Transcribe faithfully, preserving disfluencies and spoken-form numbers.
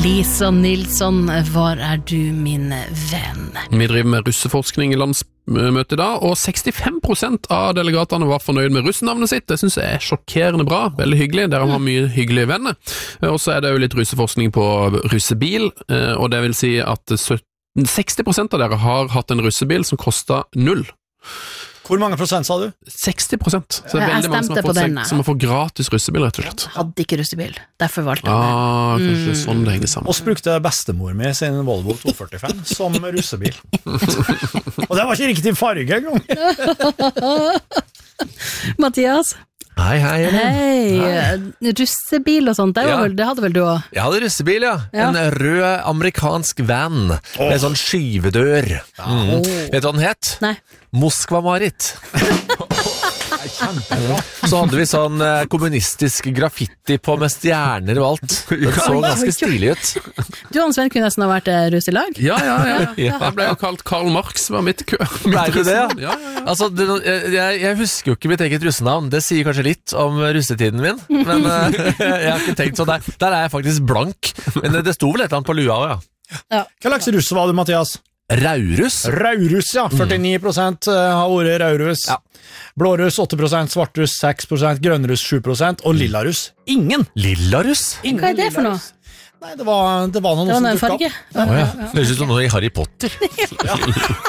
Lisa Nilsson, hvor er du min venn? Vi driver med russeforskning i landsmøtet da, og sekstifem prosent av delegatene var fornøyd med russenavnet sitt. Det synes jeg er sjokkerende bra, veldig hyggelig. Dere har mye hyggelige venner. Og så er det jo litt russeforskning på russebil, og det vil si at seksti prosent av dere har hatt en russebil som kostet null. Hvor mange prosent sa du? seksti prosent. Så det er Jeg veldig mange som har, stemte på fått, denne. som har fått gratis russebil, rett og slett. Hadde ikke russebil, derfor valgte jeg det. Ah, kanskje sånn det henger sammen. Og så brukte bestemor mi sin Volvo to førtifem som russebil. Og det var ikke riktig farge engang. Mathias? Hei, hei, Ellen. Hei, russebil og sånt, det, var Ja. vel, det hadde vel du også? Jeg hadde russebil, ja. Ja. En rød amerikansk van med sånn skyvedør. Mm. Vet du hva den het? Nei. Moskva-Marit. Så hadde vi sånn eh, kommunistisk graffiti på med stjerner og alt. Den så ganske stilig ut. Du og Sven kunne nesten ha vært eh, russ i lag. Ja, ja, ja. Ja. Jeg ble jo kalt Karl Marx, var mitt kø. Ble du det, ja? Ja, ja, ja. Altså, det, jeg, jeg husker jo ikke mitt eget russenavn. Det sier kanskje litt om russetiden min, men eh, jeg har ikke tenkt sånn der. Der er jeg faktisk blank, men det sto vel et eller annet på lua også, ja. Hva slags russ var du, Mathias? Raurus? Raurus, ja. førtini prosent har vært raurus. Ja. Blåruss åtte prosent, svartruss seks prosent, grønnruss sju prosent, og lillaruss ingen. Lillarus? Ingen Hva er det for noe? lillarus. Nei, det var, det var noe Det var som en dukket farge. opp. Åja, det høres ut som noe i Harry Potter.